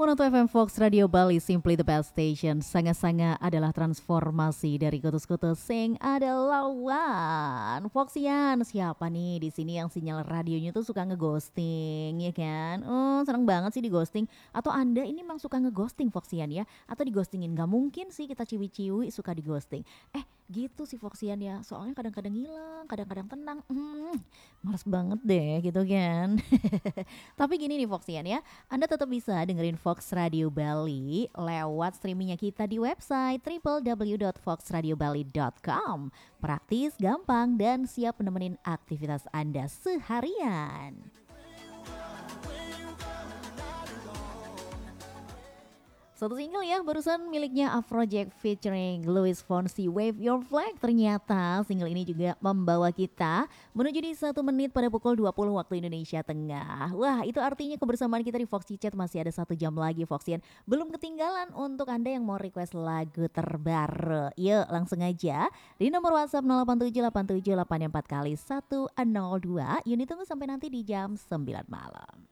102 FM Fox Radio Bali, simply the best station. Sanga-sanga adalah transformasi dari kutus-kutus sing ada lawan. Foxian, siapa nih di sini yang sinyal radionya tuh suka ngeghosting, ya kan? Oh, seneng banget sih di ghosting. Atau Anda ini memang suka ngeghosting Foxian ya? Atau dighostingin? Gak mungkin sih kita ciwi-ciwi suka dighosting. Gitu sih Foxian ya. Soalnya kadang-kadang hilang, kadang-kadang tenang. Males banget deh gitu kan. Tapi gini nih Foxian ya. Anda tetap bisa dengerin Fox Radio Bali lewat streamingnya kita di website www.foxradiobali.com. Praktis, gampang, dan siap menemenin aktivitas Anda seharian. Satu single ya barusan miliknya Afrojack featuring Luis Fonsi, Wave Your Flag. Ternyata single ini juga membawa kita menuju di 1 menit pada pukul 20 waktu Indonesia Tengah. Wah, itu artinya kebersamaan kita di Foxy Chat masih ada 1 jam lagi Foxian. Belum ketinggalan untuk Anda yang mau request lagu terbaru. Yuk langsung aja di nomor WhatsApp 0878784 kali 102. Unit tunggu sampai nanti di jam 9 malam.